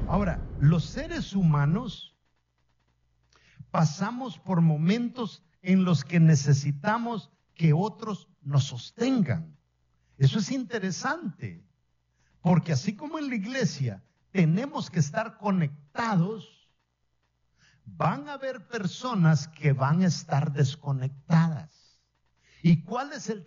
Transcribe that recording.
Ahora, los seres humanos pasamos por momentos en los que necesitamos que otros nos sostengan. Eso es interesante, porque así como en la iglesia tenemos que estar conectados, van a haber personas que van a estar desconectadas. ¿Y cuál es el